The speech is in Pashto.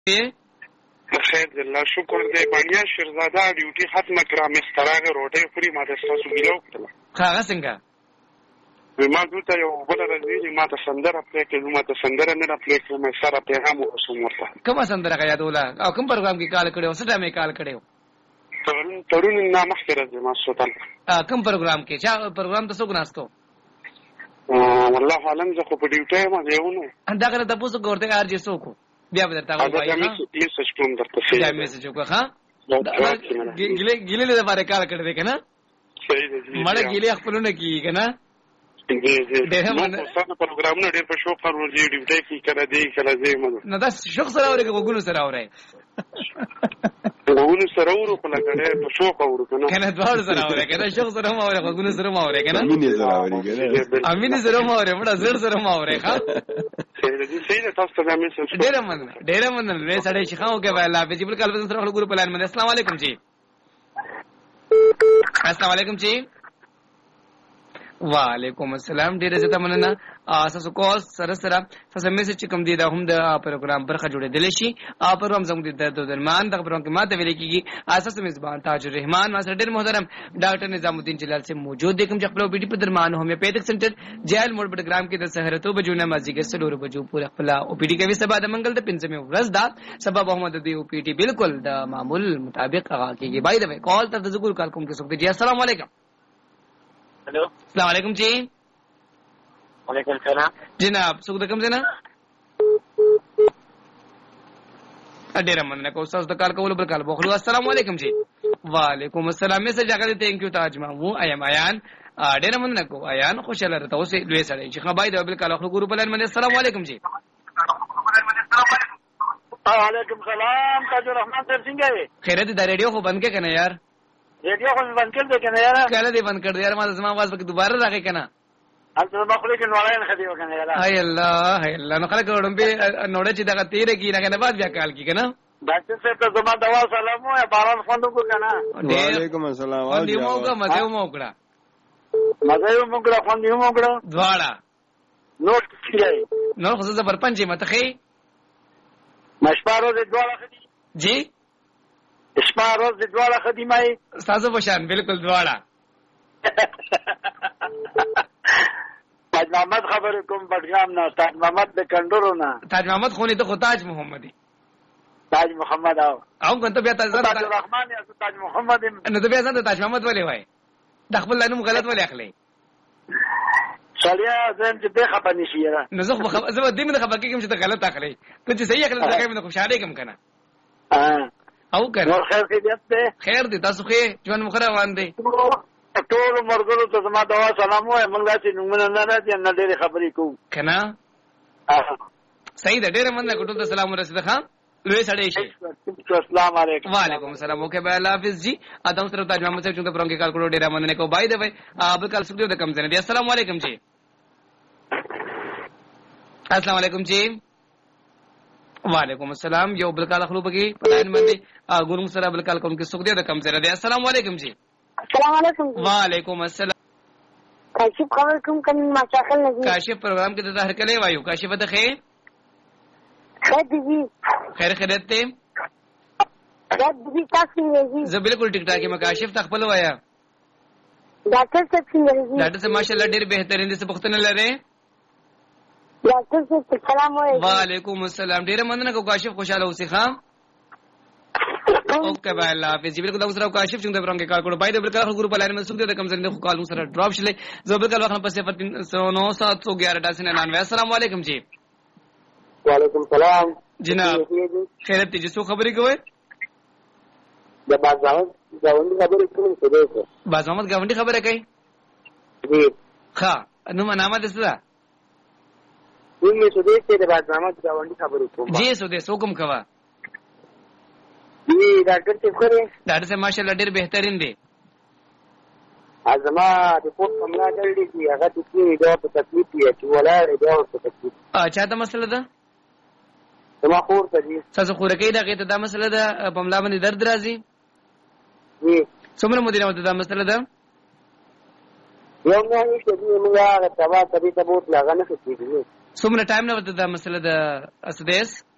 خیر الله شکر دې باندې شیرزاده ډیوټي ختمه کړه مستراغه روټي خوري ما ته تاسو ګیلو کړل هغه څنګه ما دوته یو بل راځي ما ته سندره پلی کړم ما ته سندره نه پلی کړم سره پیغام وسوم ورته کوم سندره غیا دوله او کوم پروګرام کې کال کړو څه ټایمه کال کړو ترون نامه خبره دې ما سوتل کوم پروګرام کې چا پروګرام تاسو ګناستو والله عالم زه خو په ډیوټي ما دیونه دا غره تاسو ګورته ارجه سوکو بیا به درته وایي دا میسج کوم درته صحیح دا میسج وکړه ها ګیله له باندې کال کړی دی کنه صحیح دی مړه ګیله خپلونه کی کنه جی نو څنګه پروګرامونه ډېر په شوق سره ورځي ډیوټي کې کړه دی نو دا شوق سره اوري کوګونو سره اوري وګونو سره ورو په لګړې په شوق اورو کنه دوړ سره اوري کنه شوق سره ما اوري وګونو سره ما اوري کنه امین سره ما اوري مړه زړ سره ما اوري ها صحیح ده تاسو ته مې ډېر مننه وې سړی شي خاو کې الله په جبل کال سره خپل ګروپ پلان باندې السلام علیکم جی السلام علیکم جی وعلیکم السلام ډیر عزت مننه اساس کال سره تاسو میسج کوم دی دا هم د پروګرام برخه جوړېدل شي پروګرام زموږ د درمان د پروګرام کې ماته ویل کیږي اساس میزبان تاج الرحمن ماسټر ډیر محترم ډاکټر نظام الدین جلال سے موجود دي کوم چې خپل بیډي په درمان هومیوپیتھک سنټر جیل موډ پروګرام کې د سحرتو بجونه مازیګر سلور بجو پورا خپل او پی ډي کې سبا د منګل د پنځمه ورځ دا سبب محمد دی او پی ډي بالکل د معمول مطابق هغه کېږي بای د کال ته ذکر کال کوم کې سوګ دی السلام علیکم हेलो अस्सलाम वालेकुम जी वालेकुम सलाम जनाब सुख दकम से ना अडेरा मन को उस्ताद द काल कबूल बरकाल बोखलू अस्सलाम वालेकुम जी वालेकुम अस्सलाम मैसेज जाकर थैंक यू ताज मामू अयम अयान अडेरा मन को अयान खुशल रहता उसे लुए सड़े जी खबाई द बिलकाल अखलू गुरु बलन मन अस्सलाम वालेकुम जी वालेकुम सलाम ताज रहमान सर सिंह है खैरत द रेडियो को बंद के कने यार रेडियो को बंद कर दे कने यार कल दे बंद कर दे यार मां आवाज पे दोबारा राखे कना انت مخلوق الوالين خديو كان يلا هاي الله نو خلک وړم به نوړه چې دا تیرې کی نه بعد بیا کال کی کنه ډاکټر صاحب ته زما دوا سلام او باران فوند کو کنه وعلیکم السلام او دی موګه مزه موګړه فوند یو موګړه دواړه نوٹ کیږي نو خو زه پر پنځه متخي مشپارو دې دواړه خدي جی مشپارو دې دواړه خدي مای تاسو بشان بالکل دواړه تاج محمد خبر کوم بډګام نه تاج محمد د کندورو نه تاج محمد خو نه ته تاج محمدي تاج محمد او کنه بیا تاج الرحمن یا تاج محمد نه ته بیا ځان تاج محمد ولې وای د خپل نوم غلط ولې اخلي سړیا زم چې به خبر نشي را نو زه دې نه خبر کېږم چې ته غلط اخلي ته چې صحیح اخلي ځکه مې خوشاله کوم کنه او کنه خیر دې تاسو خې ژوند مخره باندې ټول مرګرو ته زما دوا سلام وای موږ چې نومونه نه راځي نه ډېر خبرې کوو کنه صحیح ده ډېر مننه کوټو ته سلام ورسېده خان لوی سړی شي السلام علیکم وعلیکم السلام اوکے بھائی اللہ حافظ جی ادم سره تاج محمد صاحب څنګه پرونګ کې کال کړو ډېر مننه کو بای دی بھائی اب کال سکو د کم زنه دی السلام علیکم جی السلام علیکم جی وعلیکم السلام یو بل کال خلو بگی پلاین باندې ګورم سره بل کال کوم کې سکو دی د کم زنه دی السلام علیکم جی السلام علیکم وعلیکم السلام کاشف خبر کوم کنه ما چاخل نه کاشف پروګرام کې د هر کله وایو کاشف ته خیر خیر دی خیر خیرت ته خیر دی تاسو یې زه بالکل ټیک ټاک ما کاشف تخپل وایا ډاکټر صاحب څنګه دی ډاکټر صاحب ماشاءالله ډیر بهترین دي څه پختنه لره ډاکټر صاحب سلام علیکم وعلیکم السلام ډیر مننه کو کاشف خوشاله اوسې خام اوکے بھائی اللہ حافظ جی بالکل دوسرا کاشف څنګه پرونګ کې کال کړو بای د بالکل ګروپ لاین میں سوګ د کم زنده کال مو سره ډراپ شله زه بالکل وخت په 0971 السلام علیکم جی وعلیکم السلام جناب خیرت دې څه خبرې کوي د بازار غونډه خبرې کوم څه ده بازار غونډه خبره کوي جی ښه نو نامه دې څه ده ویني څه دې چې د بازار غونډه خبرې کوم جی څه دې څه کوم کوا جی ډاکټر څه کوي ډاکټر صاحب ماشاءالله ډېر بهترین دي ازما رپورټ کومه کړی دی هغه د دې دا په تکلیف دی چې ولاړ دی او په تکلیف اچھا دا مسله ده زما خور ته دي تاسو خور کې دا کې دا مسله ده په ملا باندې درد راځي جی څومره مدینه ته دا مسله ده یو نه هیڅ دې موږ هغه تبا ته بوت لاغه نه کیږي څومره ټایم نه وته دا مسله ده اسدیس